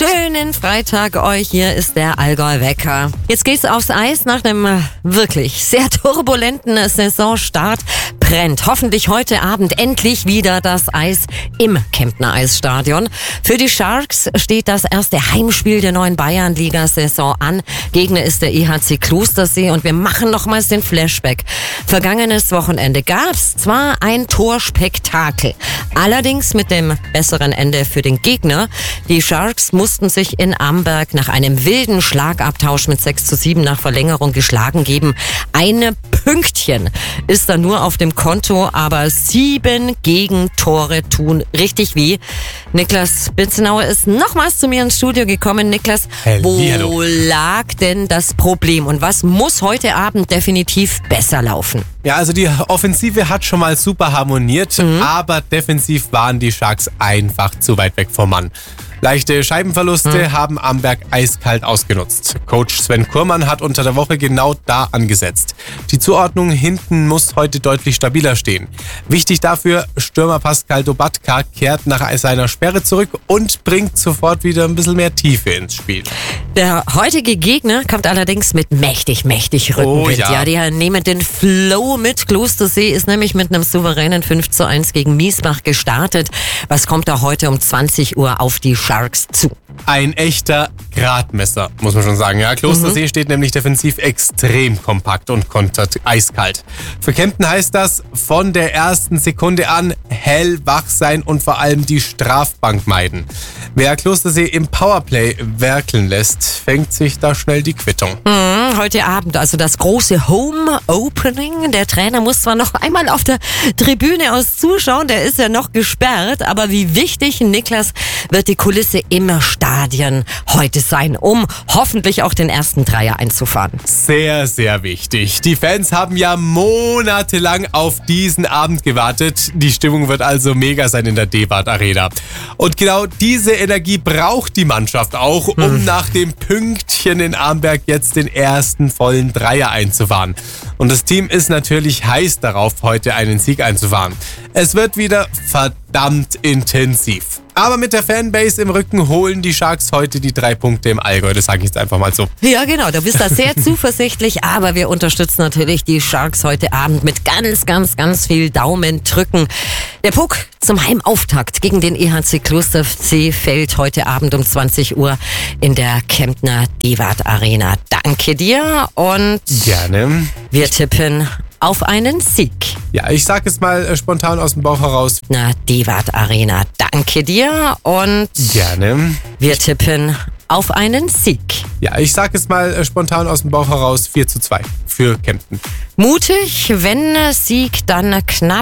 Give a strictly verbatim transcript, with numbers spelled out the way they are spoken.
Schönen Freitag euch, hier ist der Allgäu-Wecker. Jetzt geht's aufs Eis nach einem wirklich sehr turbulenten Saisonstart. Brennt hoffentlich heute Abend endlich wieder das Eis im Kemptner Eisstadion. Für die Sharks steht das erste Heimspiel der neuen Bayernliga-Saison an. Gegner ist der E H C Klostersee und wir machen nochmals den Flashback. Vergangenes Wochenende gab's zwar ein Torspektakel, allerdings mit dem besseren Ende für den Gegner. Die Sharks mussten sich in Amberg nach einem wilden Schlagabtausch mit sechs zu sieben nach Verlängerung geschlagen geben. Eine Pünktchen ist da nur auf dem Konto, aber sieben Gegentore tun richtig weh. Niklas Bitzenauer ist nochmals zu mir ins Studio gekommen. Niklas, Hallihallo. Wo lag denn das Problem und was muss heute Abend definitiv besser laufen? Ja, also die Offensive hat schon mal super harmoniert, mhm. aber defensiv waren die Sharks einfach zu weit weg vom Mann. Leichte Scheibenverluste mhm. haben Amberg eiskalt ausgenutzt. Coach Sven Kurmann hat unter der Woche genau da angesetzt. Die Zuordnung hinten muss heute deutlich stabiler stehen. Wichtig dafür, Stürmer Pascal Dobatka kehrt nach seiner Sperre zurück und bringt sofort wieder ein bisschen mehr Tiefe ins Spiel. Der heutige Gegner kommt allerdings mit mächtig, mächtig Rückenwind. Oh, ja. ja, die nehmen den Flow mit. Klostersee ist nämlich mit einem souveränen fünf zu eins gegen Miesbach gestartet. Was kommt da heute um zwanzig Uhr auf die Sharks zu? Ein echter Gradmesser, muss man schon sagen. Ja, Klostersee mhm. steht nämlich defensiv extrem kompakt und kontert eiskalt. Für Kempten heißt das, von der ersten Sekunde an hellwach sein und vor allem die Strafbank meiden. Wer Klostersee im Powerplay werkeln lässt, fängt sich da schnell die Quittung. Mhm, heute Abend, also das große Home Opening. Der Trainer muss zwar noch einmal auf der Tribüne aus zuschauen, der ist ja noch gesperrt, aber wie wichtig, Niklas, wird die Kulisse im Stadion heute sein, um hoffentlich auch den ersten Dreier einzufahren. Sehr, sehr wichtig. Die Fans haben ja monatelang auf diesen Abend gewartet. Die Stimmung wird also mega sein in der D-Bad Arena. Und genau diese Energie braucht die Mannschaft auch, um hm. nach dem Pünktchen in Amberg jetzt den ersten vollen Dreier einzufahren. Und das Team ist natürlich heiß darauf, heute einen Sieg einzufahren. Es wird wieder verdammt intensiv. Aber mit der Fanbase im Rücken holen die Sharks heute die drei Punkte im Allgäu. Das sage ich jetzt einfach mal so. Ja, genau. Du bist da sehr zuversichtlich. Aber wir unterstützen natürlich die Sharks heute Abend mit ganz, ganz, ganz viel Daumen drücken. Der Puck zum Heimauftakt gegen den E H C Klostersee fällt heute Abend um zwanzig Uhr in der Kemptner D-Bad Arena. Danke dir und gerne. Wir tippen auf einen Sieg. Ja, ich sag es mal äh, spontan aus dem Bauch heraus. Na, D-Bad Arena. Danke dir und gerne. Wir tippen auf einen Sieg. Ja, ich sag es mal äh, spontan aus dem Bauch heraus. vier zu zwei für Kempten. Mutig, wenn Sieg, dann knapp.